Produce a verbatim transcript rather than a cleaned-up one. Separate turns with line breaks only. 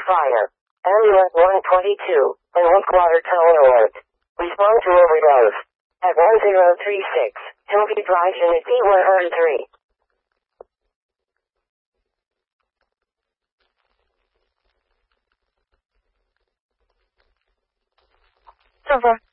fire. Ambulance one twenty-two, and Water Tone Alert. Respond to overdose. At one zero three six, Hillview Drive, Unit B one oh three.
Over.